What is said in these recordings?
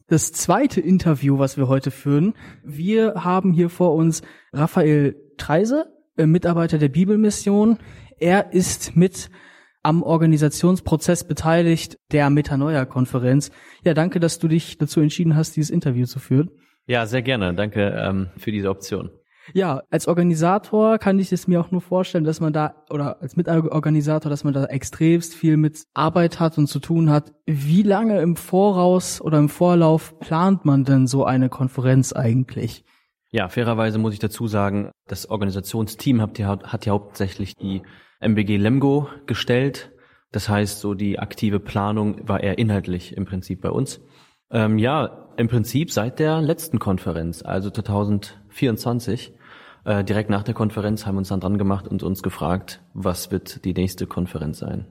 das zweite Interview, was wir heute führen. Wir haben hier vor uns Raphael Treise, Mitarbeiter der Bibelmission. Er ist mit am Organisationsprozess beteiligt der Metanoia-Konferenz. Ja, danke, dass du dich dazu entschieden hast, dieses Interview zu führen. Ja, sehr gerne. Danke für diese Option. Ja, als Organisator kann ich es mir auch nur vorstellen, dass man da, oder als Mitorganisator, dass man da extremst viel mit Arbeit hat und zu tun hat. Wie lange im Voraus oder im Vorlauf plant man denn so eine Konferenz eigentlich? Ja, fairerweise muss ich dazu sagen, das Organisationsteam hat ja hauptsächlich die MBG Lemgo gestellt. Das heißt, so die aktive Planung war eher inhaltlich im Prinzip bei uns. Im Prinzip seit der letzten Konferenz, also 2024, direkt nach der Konferenz haben wir uns dann dran gemacht und uns gefragt, was wird die nächste Konferenz sein.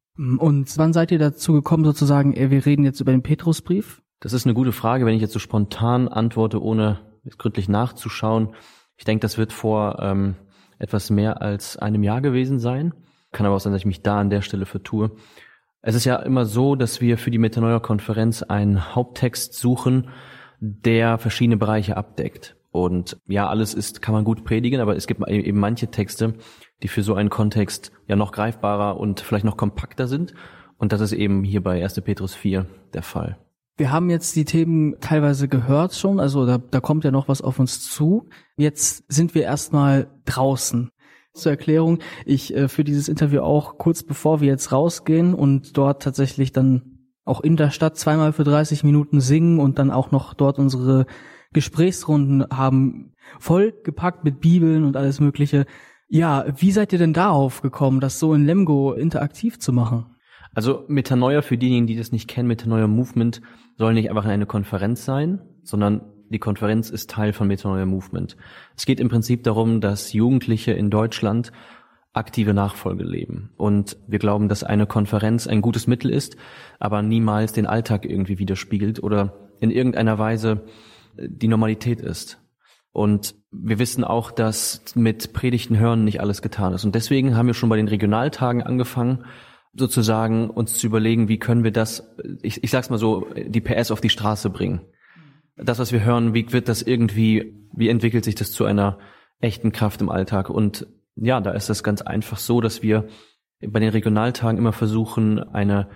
Und wann seid ihr dazu gekommen, sozusagen, wir reden jetzt über den Petrusbrief? Das ist eine gute Frage, wenn ich jetzt so spontan antworte, ohne gründlich nachzuschauen. Ich denke, das wird vor etwas mehr als einem Jahr gewesen sein. Kann aber auch sein, dass ich mich da an der Stelle vertue. Es ist ja immer so, dass wir für die Metanoia-Konferenz einen Haupttext suchen, der verschiedene Bereiche abdeckt. Und ja, kann man gut predigen, aber es gibt eben manche Texte, die für so einen Kontext ja noch greifbarer und vielleicht noch kompakter sind. Und das ist eben hier bei 1. Petrus 4 der Fall. Wir haben jetzt die Themen teilweise gehört schon, also da kommt ja noch was auf uns zu. Jetzt sind wir erstmal draußen. Zur Erklärung, ich für dieses Interview auch kurz bevor wir jetzt rausgehen und dort tatsächlich dann auch in der Stadt zweimal für 30 Minuten singen und dann auch noch dort unsere Gesprächsrunden haben, voll gepackt mit Bibeln und alles Mögliche. Ja, wie seid ihr denn darauf gekommen, das so in Lemgo interaktiv zu machen? Also Metanoia, für diejenigen, die das nicht kennen, Metanoia Movement soll nicht einfach eine Konferenz sein, sondern die Konferenz ist Teil von Metanoia Movement. Es geht im Prinzip darum, dass Jugendliche in Deutschland aktive Nachfolge leben. Und wir glauben, dass eine Konferenz ein gutes Mittel ist, aber niemals den Alltag irgendwie widerspiegelt oder in irgendeiner Weise die Normalität ist. Und wir wissen auch, dass mit Predigten hören nicht alles getan ist. Und deswegen haben wir schon bei den Regionaltagen angefangen, sozusagen uns zu überlegen, wie können wir das, ich sag's mal so, die PS auf die Straße bringen. Das, was wir hören, wie entwickelt sich das zu einer echten Kraft im Alltag? Und ja, da ist das ganz einfach so, dass wir bei den Regionaltagen immer versuchen, eine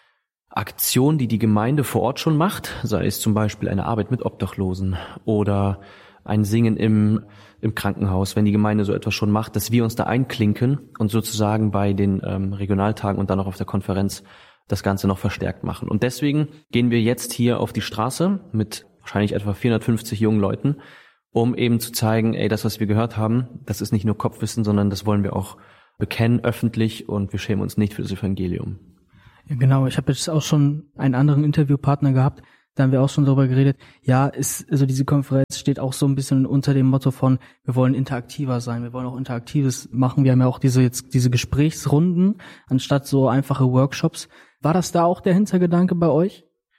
Aktion, die die Gemeinde vor Ort schon macht, sei es zum Beispiel eine Arbeit mit Obdachlosen oder ein Singen im Krankenhaus, wenn die Gemeinde so etwas schon macht, dass wir uns da einklinken und sozusagen bei den Regionaltagen und dann auch auf der Konferenz das Ganze noch verstärkt machen. Und deswegen gehen wir jetzt hier auf die Straße mit wahrscheinlich etwa 450 jungen Leuten, um eben zu zeigen, das, was wir gehört haben, das ist nicht nur Kopfwissen, sondern das wollen wir auch bekennen öffentlich und wir schämen uns nicht für das Evangelium. Ja, genau. Ich habe jetzt auch schon einen anderen Interviewpartner gehabt, da haben wir auch schon darüber geredet. Ja, also diese Konferenz steht auch so ein bisschen unter dem Motto von, wir wollen interaktiver sein, wir wollen auch Interaktives machen. Wir haben ja auch diese Gesprächsrunden anstatt so einfache Workshops. War das da auch der Hintergedanke bei euch?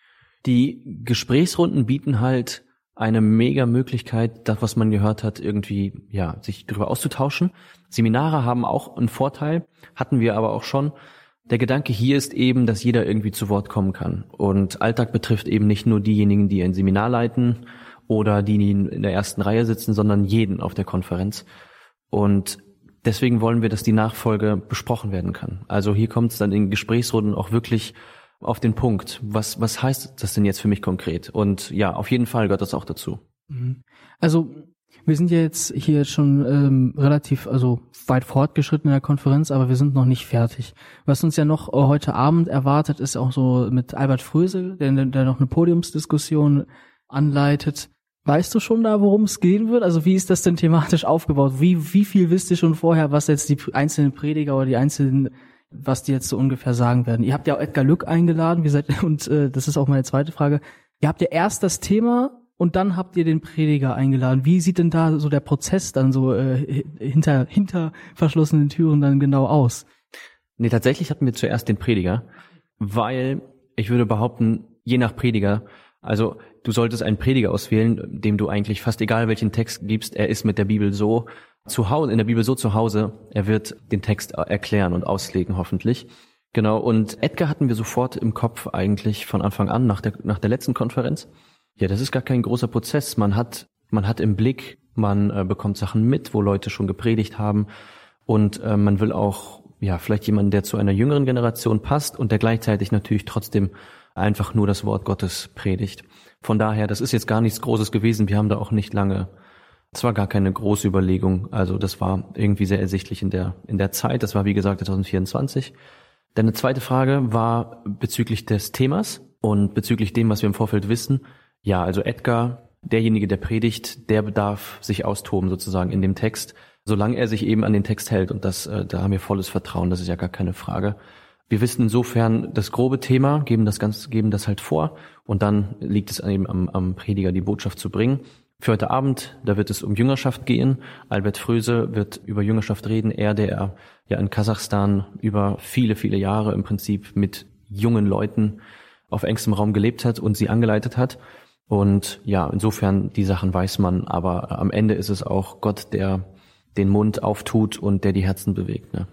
Die Gesprächsrunden bieten halt eine mega Möglichkeit, das, was man gehört hat, irgendwie, sich darüber auszutauschen. Seminare haben auch einen Vorteil, hatten wir aber auch schon. Der Gedanke hier ist eben, dass jeder irgendwie zu Wort kommen kann. Und Alltag betrifft eben nicht nur diejenigen, die ein Seminar leiten oder die in der ersten Reihe sitzen, sondern jeden auf der Konferenz. Und deswegen wollen wir, dass die Nachfolge besprochen werden kann. Also hier kommt es dann in Gesprächsrunden auch wirklich auf den Punkt. Was heißt das denn jetzt für mich konkret? Und ja, auf jeden Fall gehört das auch dazu. Also wir sind ja jetzt hier schon relativ weit fortgeschritten in der Konferenz, aber wir sind noch nicht fertig. Was uns ja noch heute Abend erwartet, ist auch so mit Albert Frösel, der noch eine Podiumsdiskussion anleitet. Weißt du schon da, worum es gehen wird? Also wie ist das denn thematisch aufgebaut? Wie viel wisst ihr schon vorher, was jetzt die einzelnen Prediger oder die einzelnen, was die jetzt so ungefähr sagen werden? Ihr habt ja auch Edgar Lück eingeladen, und das ist auch meine zweite Frage. Ihr habt ja erst das Thema und dann habt ihr den Prediger eingeladen. Wie sieht denn da so der Prozess dann so hinter verschlossenen Türen dann genau aus? Nee, tatsächlich hatten wir zuerst den Prediger, weil ich würde behaupten, je nach Prediger, also du solltest einen Prediger auswählen, dem du eigentlich fast egal welchen Text gibst, er ist mit der Bibel so zu Hause, in der Bibel so zu Hause, er wird den Text erklären und auslegen hoffentlich. Genau, und Edgar hatten wir sofort im Kopf eigentlich von Anfang an, nach der letzten Konferenz. Ja, das ist gar kein großer Prozess. Man hat im Blick, man bekommt Sachen mit, wo Leute schon gepredigt haben und man will auch vielleicht jemanden, der zu einer jüngeren Generation passt und der gleichzeitig natürlich trotzdem einfach nur das Wort Gottes predigt. Von daher, das ist jetzt gar nichts Großes gewesen. Wir haben da auch nicht lange, es war gar keine große Überlegung. Also das war irgendwie sehr ersichtlich in der Zeit. Das war wie gesagt 2024. Dann eine zweite Frage war bezüglich des Themas und bezüglich dem, was wir im Vorfeld wissen. Ja, also Edgar, derjenige, der predigt, der bedarf sich austoben sozusagen in dem Text, solange er sich eben an den Text hält. Und da haben wir volles Vertrauen, das ist ja gar keine Frage. Wir wissen insofern das grobe Thema, geben das halt vor und dann liegt es eben am Prediger, die Botschaft zu bringen. Für heute Abend, da wird es um Jüngerschaft gehen. Albert Fröse wird über Jüngerschaft reden. Er, der ja in Kasachstan über viele, viele Jahre im Prinzip mit jungen Leuten auf engstem Raum gelebt hat und sie angeleitet hat. Und ja, insofern, die Sachen weiß man, aber am Ende ist es auch Gott, der den Mund auftut und der die Herzen bewegt, ne?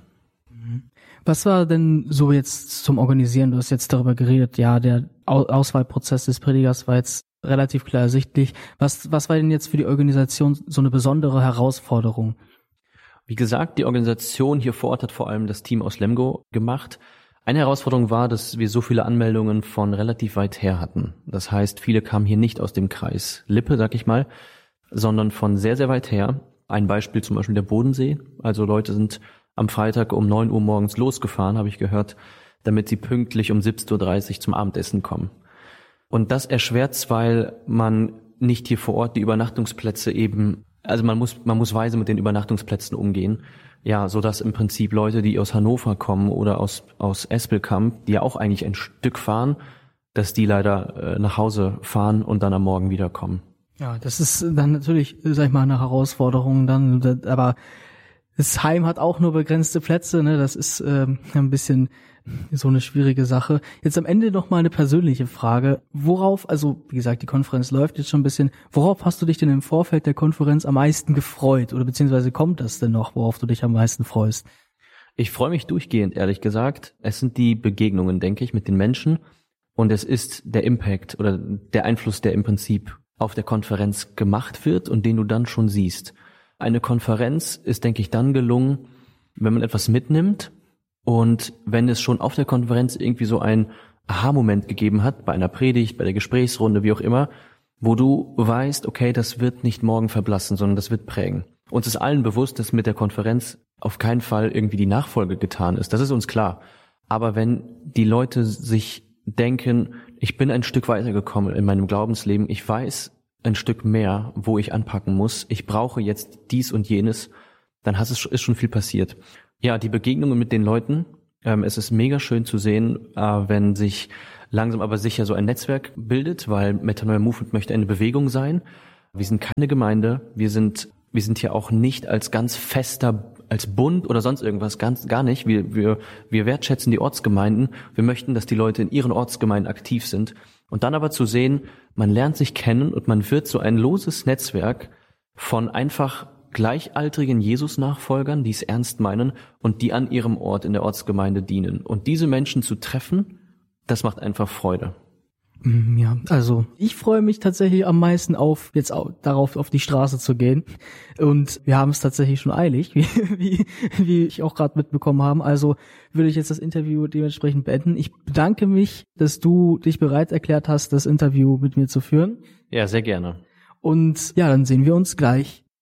Was war denn so jetzt zum Organisieren? Du hast jetzt darüber geredet, ja, der Auswahlprozess des Predigers war jetzt relativ klar ersichtlich. Was war denn jetzt für die Organisation so eine besondere Herausforderung? Wie gesagt, die Organisation hier vor Ort hat vor allem das Team aus Lemgo gemacht. Eine Herausforderung war, dass wir so viele Anmeldungen von relativ weit her hatten. Das heißt, viele kamen hier nicht aus dem Kreis Lippe, sag ich mal, sondern von sehr, sehr weit her. Ein Beispiel zum Beispiel der Bodensee. Also Leute sind am Freitag um 9 Uhr morgens losgefahren, habe ich gehört, damit sie pünktlich um 17.30 Uhr zum Abendessen kommen. Und das erschwert's, weil man nicht hier vor Ort die Übernachtungsplätze eben, also man muss weise mit den Übernachtungsplätzen umgehen. Ja, so dass im Prinzip Leute, die aus Hannover kommen oder aus Espelkamp, die ja auch eigentlich ein Stück fahren, dass die leider nach Hause fahren und dann am Morgen wiederkommen. Ja, das ist dann natürlich, sag ich mal, eine Herausforderung dann, aber das Heim hat auch nur begrenzte Plätze, ne? Das ist ein bisschen so eine schwierige Sache. Jetzt am Ende noch mal eine persönliche Frage. Worauf, also wie gesagt, die Konferenz läuft jetzt schon ein bisschen, worauf hast du dich denn im Vorfeld der Konferenz am meisten gefreut? Oder beziehungsweise kommt das denn noch, worauf du dich am meisten freust? Ich freue mich durchgehend, ehrlich gesagt. Es sind die Begegnungen, denke ich, mit den Menschen. Und es ist der Impact oder der Einfluss, der im Prinzip auf der Konferenz gemacht wird und den du dann schon siehst. Eine Konferenz ist, denke ich, dann gelungen, wenn man etwas mitnimmt und wenn es schon auf der Konferenz irgendwie so ein Aha-Moment gegeben hat, bei einer Predigt, bei der Gesprächsrunde, wie auch immer, wo du weißt, okay, das wird nicht morgen verblassen, sondern das wird prägen. Uns ist allen bewusst, dass mit der Konferenz auf keinen Fall irgendwie die Nachfolge getan ist. Das ist uns klar. Aber wenn die Leute sich denken, ich bin ein Stück weitergekommen in meinem Glaubensleben, ich weiß ein Stück mehr, wo ich anpacken muss, ich brauche jetzt dies und jenes, dann ist schon viel passiert. Ja, die Begegnungen mit den Leuten, es ist mega schön zu sehen, wenn sich langsam aber sicher so ein Netzwerk bildet, weil Metanoia Movement möchte eine Bewegung sein. Wir sind keine Gemeinde, wir sind hier auch nicht als ganz fester, als Bund oder sonst irgendwas, gar nicht. Wir wertschätzen die Ortsgemeinden. Wir möchten, dass die Leute in ihren Ortsgemeinden aktiv sind. Und dann aber zu sehen, man lernt sich kennen und man wird so ein loses Netzwerk von einfach gleichaltrigen Jesus-Nachfolgern, die es ernst meinen und die an ihrem Ort in der Ortsgemeinde dienen. Und diese Menschen zu treffen, das macht einfach Freude. Ja, also ich freue mich tatsächlich am meisten auf die Straße zu gehen. Und wir haben es tatsächlich schon eilig, wie ich auch gerade mitbekommen habe. Also würde ich jetzt das Interview dementsprechend beenden. Ich bedanke mich, dass du dich bereit erklärt hast, das Interview mit mir zu führen. Ja, sehr gerne. Und ja, dann sehen wir uns gleich